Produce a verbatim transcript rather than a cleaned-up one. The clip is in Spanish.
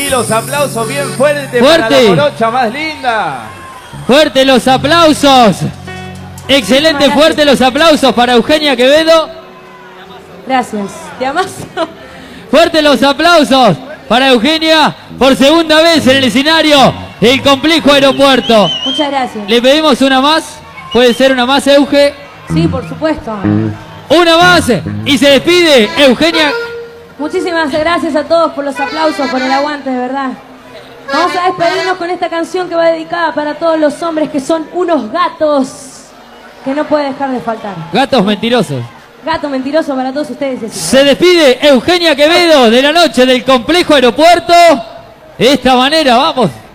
Y los aplausos bien fuertes Fuerte. para la morocha más linda. Fuerte los aplausos. Excelente, fuerte los aplausos para Eugenia Quevedo. Gracias. Te amaso. Fuerte los aplausos para Eugenia por segunda vez en el escenario del Complejo Aeropuerto. Muchas gracias. Le pedimos una más. ¿Puede ser una más, Euge? Sí, por supuesto. Una más y se despide Eugenia. Muchísimas gracias a todos por los aplausos, por el aguante, de verdad. Vamos a despedirnos con esta canción que va dedicada para todos los hombres que son unos gatos que no puede dejar de faltar. Gatos mentirosos. Gato mentiroso para todos ustedes. Ese. Se despide Eugenia Quevedo de la noche del Complejo Aeropuerto. De esta manera, vamos.